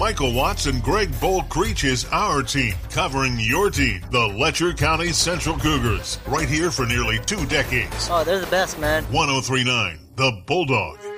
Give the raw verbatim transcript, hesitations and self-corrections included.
Michael Watts and Greg Bolt Creech is our team, covering your team, the Letcher County Central Cougars, right here for nearly two decades. Oh, they're the best, man. one oh three point nine, The Bulldog.